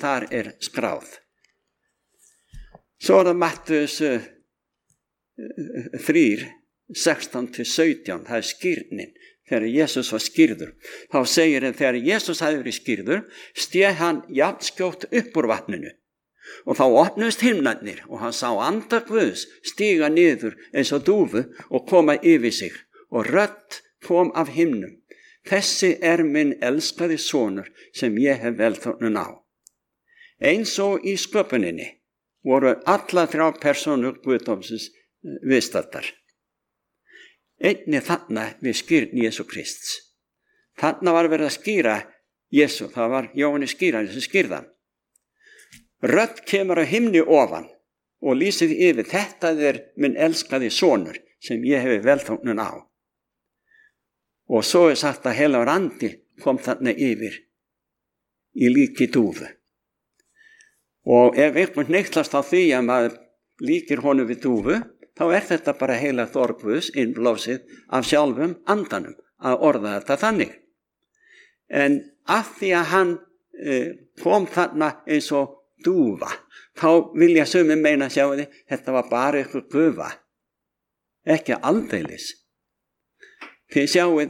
þar skráð. Svo það Mattheus 3:16-17, það skírnin. Þegar Jesus var skírður, þá segir hann þegar Jesus hafði verið skírður, stéð hann jafnskjótt upp úr vatninu og þá opnuðust himnarnir og hann sá anda Guðs stíga niður eins og dúfu og koma yfir sig og rödd kom af himnum. Þessi minn elskaði sonur sem ég hef velþóknun á. Eins og í sköpuninni voru alla 3 persónur Guðdómsins viðstaddar. Einnig þarna við skírn Jesú Krists. Þarna var verið að skýra Jesú, það var Jóhannes skýrari sem skýrðan. Rödd kemur á himni ofan og lýsir yfir, þetta minn elskaði sonur sem ég hefi velþóknun á. Og svo sagt að heilagur andi kom þarna yfir í líki dúfu. Og ef einhvern hneyklast á því að maður líkir honum við dúfu, þá þetta bara heilagt orð Guðs innblásið af sjálfum andanum að orða þetta þannig. En af því að hann kom þarna eins og dúfa, þá vilja sumir meina sjáðu þetta var bara ykkur gufa, ekki aldeilis. Þið sjáuð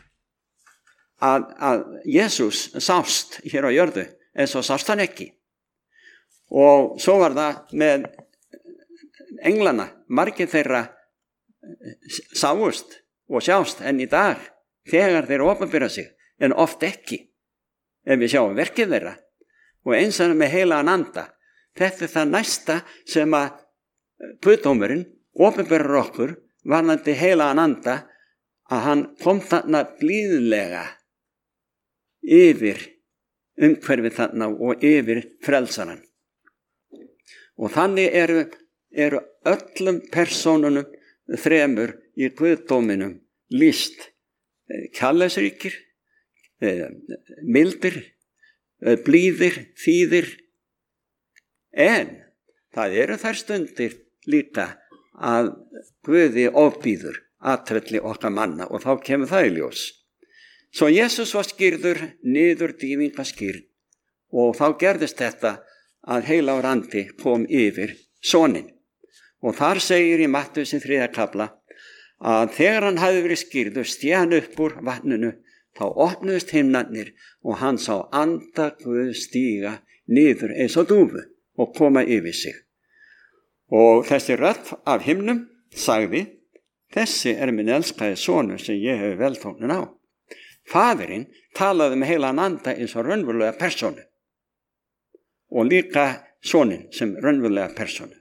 að Jesús sást hér á jörðu, en svo sást hann ekki. Og svo var það með englana, margir þeirra sáust og sjást enn í dag þegar þeir opinbera sig, en oft ekki ef við sjáum verkið þeirra. Og eins og með heilagan anda, þetta það næsta sem að Guðdómurinn opinberar okkur varðandi heilagan anda, að hann kom þarna blíðlega yfir umhverfið þarna og yfir frelsaran. Og þannig eru öllum persónunum 3 í Guðdóminum lýst kærleiksríkir, mildir, blíðir, þýðir. En það eru þær stundir líka að Guði ofbýður atferli okkar manna og þá kemur það í ljós. Svo Jesus var skírður niður dýfingaskírn og þá gerðist þetta að heilagur andi kom yfir soninn. Og þar segir í Mattheus 3. kafla að þegar hann hafði verið skírður stéð hann upp úr vatninu, þá opnuðust himnarnir og hann sá anda Guð stíga niður eins og dúfu og koma yfir sig. Og þessi rödd af himnum sagði, þessi minn elskaði sonur sem ég hef velþóknun á. Faðirinn talaði með heilagan anda eins og raunverulega persónu og líka soninn sem raunverulega persónu.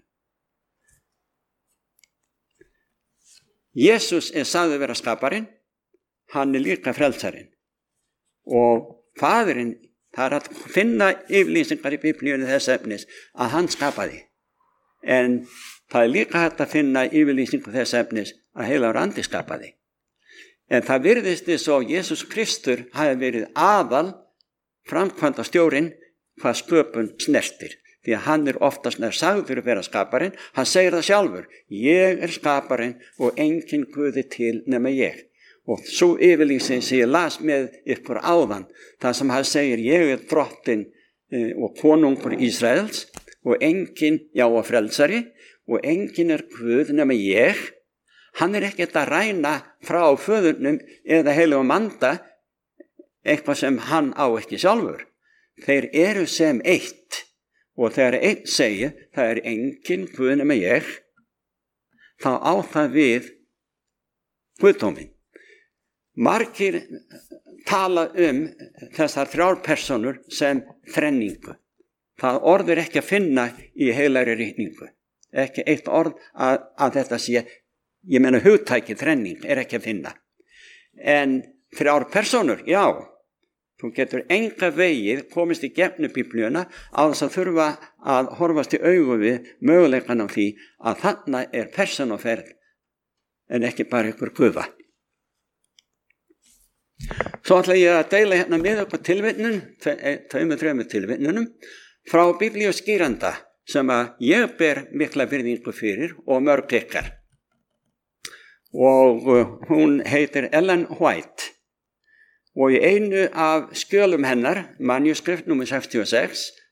Jesus sagði vera skaparinn, hann líka frelsarinn. Og faðirinn, það að finna yfirlýsingar í Biblíunni þess efnis að hann skapaði. En það líka hægt að finna yfirlýsingar þess efnis að heilagur andi skapaði. En það virðist þess að Jesus Kristur hafi verið aðal framkvæmdastjórinn hvað sköpun snertir. Því að hann oftast sagður að vera skaparinn, hann segir það sjálfur, ég skaparinn og enginn Guði til nema ég. Og svo yfirlýsing sem ég las með ykkur áðan, það sem hann segir, ég drottinn og konungur Ísraels og enginn, já og frelsari, og enginn Guð nema ég. Hann ekkert að ræna frá föðurnum eða heilugum anda, eitthvað sem hann á ekki sjálfur. Þeir eru sem eitt. Og þegar einn segir, það enginn Guð nema ég, þá á það við Guðdóminn. Margir tala þessar 3 persónur sem þrenningu. Það orð ekki að finna í heilagri ritningu. Ekki eitt orð að þetta sé, ég meina hugtækið þrenning ekki að finna. En 3 persónur, já. Þú getur enga vegið komist í gegnum Biblíuna á þess að þurfa að horfast í augu við möguleikann á því að þarna persónuferð en ekki bara ykkur gufa. Svo ætla ég að deila hérna með okkur tilvitnun, 2-3 tilvitnunum frá Biblíu skýranda sem að ég ber mikla virðingu fyrir og mörg ykkar. Og hún heitir Ellen White. Og í einu af skjölum hennar, manuskript nr. 66,